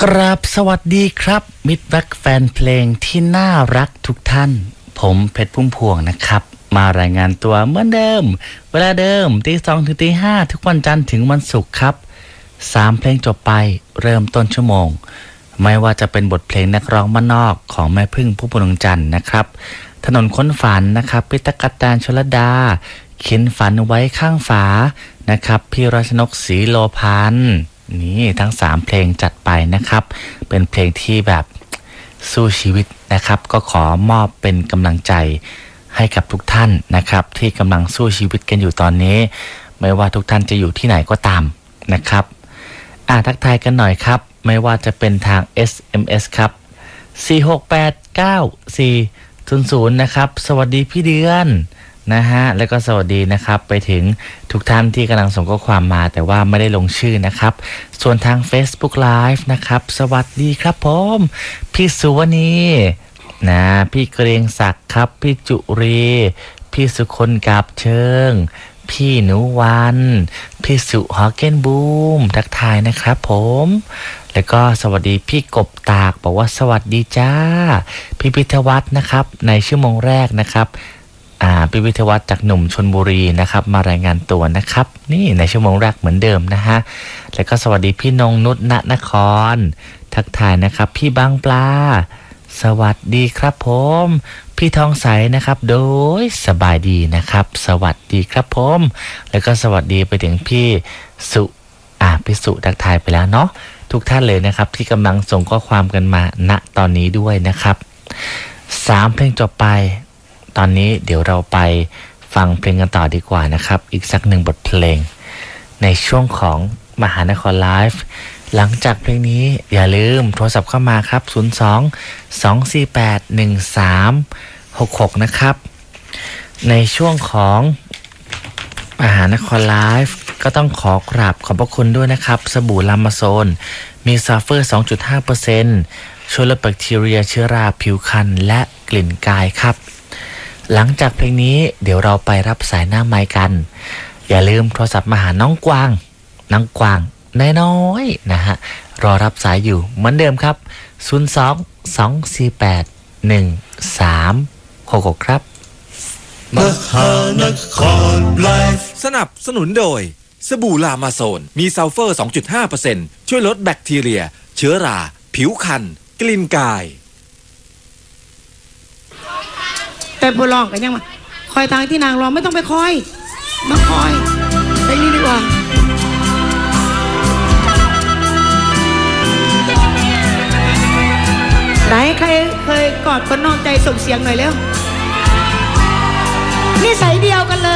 กราบสวัสดีครับมิตรรักแฟนเพลงที่น่ารักทุกท่านผมเพชรพุ่มพวงนะครับมารายงานตัวเหมือนเดิมเวลาเดิมตี 2 ถึงตี 5ทุกวันจันทร์ถึงวันศุกร์ครับ3เพลงจบไปเริ่มต้นชั่วโมงไม่ว่าจะเป็นบทเพลงนักร้องบ้านนอกของแม่พึ่งพุ่มพวงดวงจันทร์นะครับถนนค้นฝันนะครับพิตกัตตานชลดาเขียนฝันไว้ข้างฝานะครับพี่รัชนกศรีโลพันธ์นี่ทั้ง3เพลงจัดไปนะครับเป็นเพลงที่แบบสู้ชีวิตนะครับก็ขอมอบเป็นกำลังใจให้กับทุกท่านนะครับที่กำลังสู้ชีวิตกันอยู่ตอนนี้ไม่ว่าทุกท่านจะอยู่ที่ไหนก็ตามนะครับทักทายกันหน่อยครับไม่ว่าจะเป็นทาง SMS ครับ4689400นะครับสวัสดีพี่เดือนนะฮะแล้วก็สวัสดีนะครับไปถึงทุกท่านที่กำลังส่งข้อความมาแต่ว่าไม่ได้ลงชื่อนะครับส่วนทาง Facebook Live นะครับสวัสดีครับผมพี่สุวรรณีนะพี่เกรียงศักดิ์ครับพี่จุรีพี่สุคนกาบเชิงพี่หนูวันพี่สุฮอเกนบูมทักทายนะครับผมแล้วก็สวัสดีพี่กบตากบอกว่าสวัสดีจ้าพี่พิทวัฒน์นะครับในชั่วโมงแรกนะครับพี่วิทยวัฒน์จากหนุ่มชลบุรีนะครับมารายงานตัวนะครับนี่ในชั่วโมงแรกเหมือนเดิมนะฮะแล้วก็สวัสดีพี่นงนุชณนครทักทายนะครับพี่บางปลาสวัสดีครับผมพี่ทองใสนะครับโดยสบายดีนะครับสวัสดีครับผมแล้วก็สวัสดีไปถึงพี่สุพี่สุทักทายไปแล้วเนาะทุกท่านเลยนะครับที่กำลังส่งข้อความกันมาณตอนนี้ด้วยนะครับ3เพลงจบไปตอนนี้เดี๋ยวเราไปฟังเพลงกันต่อดีกว่านะครับอีกสักหนึ่งบทเพลงในช่วงของมหานครไลฟ์หลังจากเพลงนี้อย่าลืมโทรศัพท์เข้ามาครับ02-248-1366นะครับในช่วงของมหานครไลฟ์ก็ต้องขอกราบขอบพระคุณด้วยนะครับสบู่ลามาโซนมีซัลเฟอร์ 2.5% ช่วยลดแบคทีเรียเชื้อราผิวคันและกลิ่นกายครับหลังจากเพลงนี้เดี๋ยวเราไปรับสายหน้าไมค์กันอย่าลืมโทรศัพท์มาหาน้องกวางน้อยๆนะฮะรอรับสายอยู่เหมือนเดิมครับ02-248-1366ครับมหานครไลฟ์สนับสนุนโดยสบู่ลามาโซนมีซัลเฟอร์ 2.5% ช่วยลดแบคทีเรียเชื้อราผิวคันกลิ่นกายแต่ผู้ร้องกันยังมาคอยทางที่นางร้องไม่ต้องไปคอยมาคอยไปนี่ดีกว่าไหนใครเคยกอดคนนอกใจส่งเสียงหน่อยเร็วนิสัยเดียวกันเล